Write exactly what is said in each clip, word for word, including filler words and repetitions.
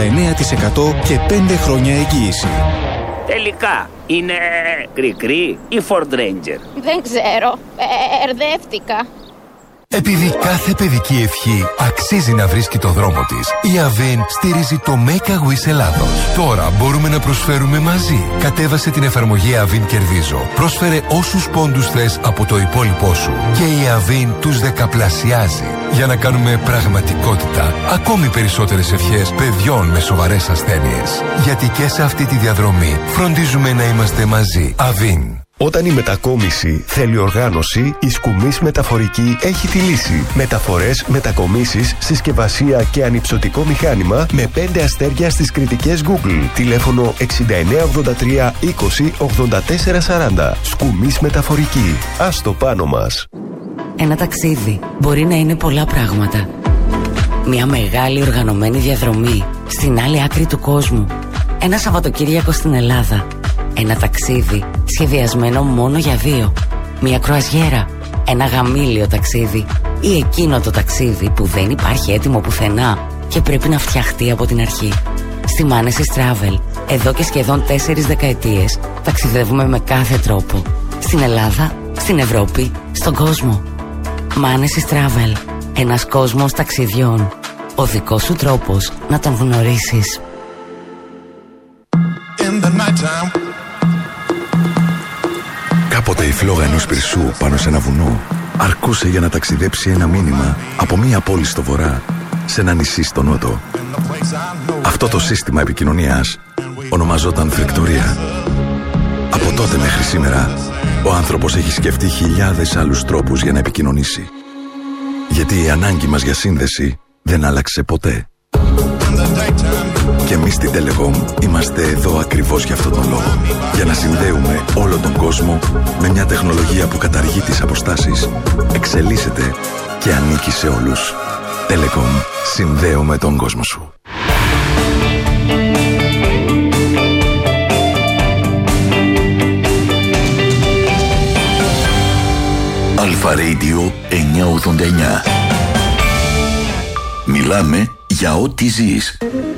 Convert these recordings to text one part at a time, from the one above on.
εννέα τοις εκατό και πέντε χρόνια εγγύηση. Τελικά, είναι κρικρί ή Ford Ranger? Δεν ξέρω, ερδεύτηκα. Επειδή κάθε παιδική ευχή αξίζει να βρίσκει το δρόμο της, η Avin στηρίζει το Make a Wish Ελλάδος. Τώρα μπορούμε να προσφέρουμε μαζί. Κατέβασε την εφαρμογή Avin Κερδίζω. Πρόσφερε όσους πόντους θες από το υπόλοιπό σου και η Avin τους δεκαπλασιάζει για να κάνουμε πραγματικότητα ακόμη περισσότερες ευχές παιδιών με σοβαρές ασθένειες. Γιατί και σε αυτή τη διαδρομή φροντίζουμε να είμαστε μαζί. Avin. Όταν η μετακόμιση θέλει οργάνωση, η Σκουμής Μεταφορική έχει τη λύση. Μεταφορές, μετακομίσεις, συσκευασία και ανυψωτικό μηχάνημα με πέντε αστέρια στις κριτικές Google. Τηλέφωνο εξήντα εννέα ογδόντα τρία είκοσι ογδόντα τέσσερα σαράντα. Σκουμής Μεταφορική. Ας το πάνω μας. Ένα ταξίδι μπορεί να είναι πολλά πράγματα. Μια μεγάλη οργανωμένη διαδρομή στην άλλη άκρη του κόσμου. Ένα Σαββατοκύριακο στην Ελλάδα. Ένα ταξίδι σχεδιασμένο μόνο για δύο. Μια κρουαζιέρα. Ένα γαμήλιο ταξίδι. Ή εκείνο το ταξίδι που δεν υπάρχει έτοιμο πουθενά και πρέπει να φτιαχτεί από την αρχή. Στη Manesis Travel, εδώ και σχεδόν τέσσερις δεκαετίες, ταξιδεύουμε με κάθε τρόπο. Στην Ελλάδα, στην Ευρώπη, στον κόσμο. Manesis Travel. Ένας κόσμος ταξιδιών. Ο δικός σου τρόπος να τον γνωρίσεις. Κάποτε η φλόγα ενός πυρσού πάνω σε ένα βουνό αρκούσε για να ταξιδέψει ένα μήνυμα από μία πόλη στο βορρά σε ένα νησί στο νότο. Αυτό το σύστημα επικοινωνίας ονομαζόταν φρικτορία. Από τότε μέχρι σήμερα ο άνθρωπος έχει σκεφτεί χιλιάδες άλλους τρόπους για να επικοινωνήσει. Γιατί η ανάγκη μας για σύνδεση δεν άλλαξε ποτέ. Και εμείς στην Telecom είμαστε εδώ ακριβώς για αυτόν τον λόγο. Για να συνδέουμε όλο τον κόσμο με μια τεχνολογία που καταργεί τις αποστάσεις, εξελίσσεται και ανήκει σε όλους. Telecom. Συνδέουμε τον κόσμο σου. Αλφα Radio εννιακόσια ογδόντα εννιά. Μιλάμε για ό,τι ζεις.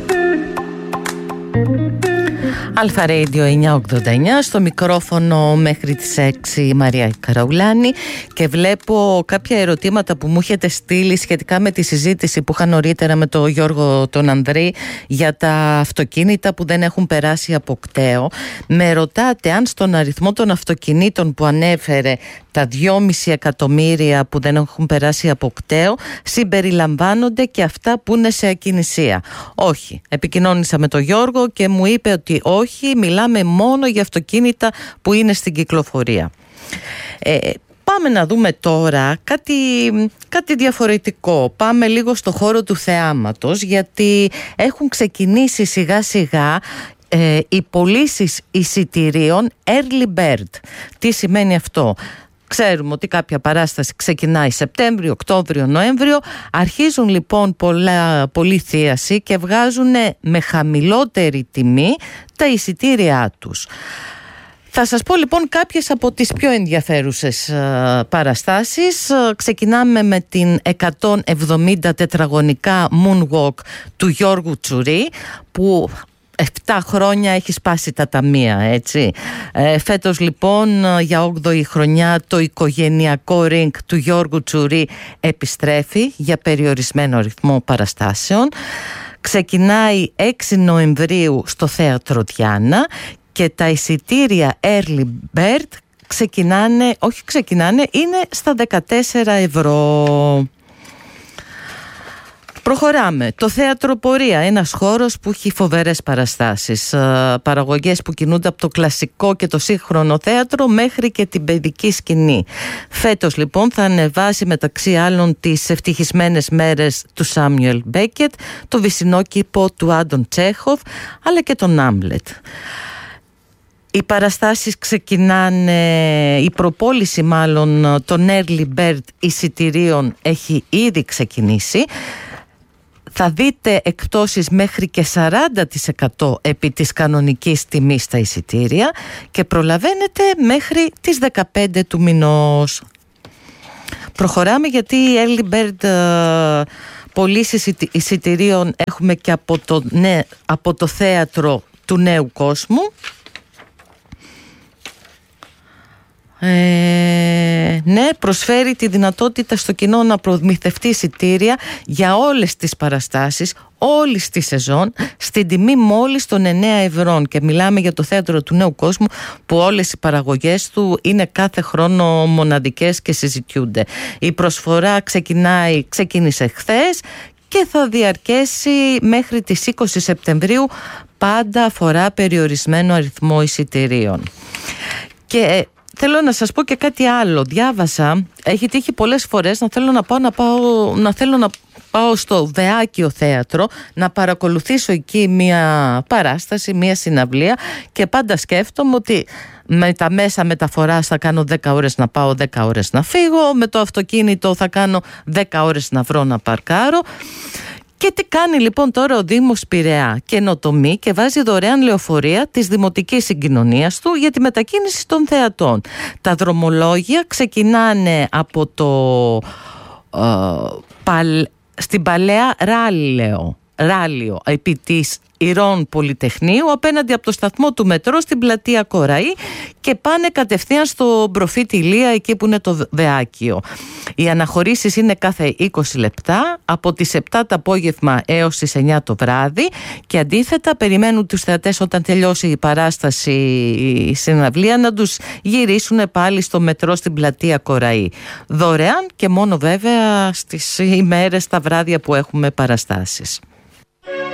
Αλφα Radio εννιακόσια ογδόντα εννιά, στο μικρόφωνο μέχρι τις έξι η Μαρία Καραουλάνη, και βλέπω κάποια ερωτήματα που μου έχετε στείλει σχετικά με τη συζήτηση που είχα νωρίτερα με τον Γιώργο τον Ανδρή για τα αυτοκίνητα που δεν έχουν περάσει από κταίο. Με ρωτάτε αν στον αριθμό των αυτοκινήτων που ανέφερε, τα δυόμισι εκατομμύρια που δεν έχουν περάσει από κταίο, συμπεριλαμβάνονται και αυτά που είναι σε ακινησία. Όχι. Επικοινώνησα με τον Γιώργο και μου είπε ότι όχι, μιλάμε μόνο για αυτοκίνητα που είναι στην κυκλοφορία. Ε, πάμε να δούμε τώρα κάτι, κάτι διαφορετικό. Πάμε λίγο στο χώρο του θεάματος, γιατί έχουν ξεκινήσει σιγά σιγά ε, οι πωλήσεις εισιτηρίων early bird. Τι σημαίνει αυτό? Ξέρουμε ότι κάποια παράσταση ξεκινάει Σεπτέμβριο, Οκτώβριο, Νοέμβριο. Αρχίζουν λοιπόν πολλά, πολλή θίαση και βγάζουν με χαμηλότερη τιμή τα εισιτήριά τους. Θα σας πω λοιπόν κάποιες από τις πιο ενδιαφέρουσες uh, παραστάσεις. Uh, ξεκινάμε με την εκατόν εβδομήντα τετραγωνικά Moonwalk του Γιώργου Τσουρί, που επτά χρόνια έχει σπάσει τα ταμεία, έτσι. Ε, φέτος λοιπόν για όγδοη χρονιά το οικογενειακό ring του Γιώργου Τσουρί επιστρέφει για περιορισμένο ρυθμό παραστάσεων. Ξεκινάει έξι Νοεμβρίου στο Θέατρο Διάνα και τα εισιτήρια early bird ξεκινάνε, όχι ξεκινάνε, είναι στα δεκατέσσερα ευρώ. Προχωράμε. Το Θέατρο Πορεία, ένας χώρος που έχει φοβερές παραστάσεις, παραγωγές που κινούνται από το κλασικό και το σύγχρονο θέατρο μέχρι και την παιδική σκηνή. Φέτος λοιπόν θα ανεβάσει μεταξύ άλλων τις ευτυχισμένες μέρες του Σάμιουελ Μπέκετ, το Βυσσινόκηπο του Άντων Τσέχοφ, αλλά και τον Άμλετ. Οι παραστάσεις ξεκινάνε, η προπόληση μάλλον των early bird εισιτηρίων έχει ήδη ξεκινήσει. Θα δείτε εκπτώσεις μέχρι και σαράντα τοις εκατό επί της κανονικής τιμής στα εισιτήρια και προλαβαίνετε μέχρι τις δεκαπέντε του μηνός. Προχωράμε, γιατί οι early bird πωλήσεις εισιτηρίων έχουμε και από το, ναι, από το θέατρο του Νέου Κόσμου. Ε, ναι, προσφέρει τη δυνατότητα στο κοινό να προμηθευτεί εισιτήρια για όλες τις παραστάσεις όλης τη σεζόν στην τιμή μόλις των εννέα ευρώ, και μιλάμε για το θέατρο του Νέου Κόσμου που όλες οι παραγωγές του είναι κάθε χρόνο μοναδικές και συζητιούνται. Η προσφορά ξεκινάει, ξεκίνησε χθες και θα διαρκέσει μέχρι τις είκοσι Σεπτεμβρίου, πάντα αφορά περιορισμένο αριθμό εισιτηρίων. Και θέλω να σας πω και κάτι άλλο. Διάβασα, έχει τύχει πολλές φορές να θέλω να πάω, να πάω, να θέλω να πάω στο Βεάκιο Θέατρο, να παρακολουθήσω εκεί μια παράσταση, μια συναυλία, και πάντα σκέφτομαι ότι με τα μέσα μεταφοράς θα κάνω δέκα ώρες να πάω, δέκα ώρες να φύγω, με το αυτοκίνητο θα κάνω δέκα ώρες να βρω να παρκάρω. Και τι κάνει λοιπόν τώρα ο Δήμος Πειραιά? Καινοτομεί και βάζει δωρεάν λεωφορεία της Δημοτικής Συγκοινωνίας του για τη μετακίνηση των θεατών. Τα δρομολόγια ξεκινάνε από το ε, παλ, στην παλαιά Ράλιο, Ράλιο επί της Ηρών Πολυτεχνείου, απέναντι από το σταθμό του μετρό στην πλατεία Κοραή, και πάνε κατευθείαν στο Προφήτη Ηλία, εκεί που είναι το Βεάκιο. Οι αναχωρήσεις είναι κάθε είκοσι λεπτά, από τις επτά το απόγευμα έως τις εννιά το βράδυ, και αντίθετα περιμένουν τους θεατές όταν τελειώσει η παράσταση, η συναυλία, να τους γυρίσουν πάλι στο μετρό στην πλατεία Κοραή. Δωρεάν και μόνο βέβαια στις ημέρες, τα βράδια που έχουμε παραστάσεις.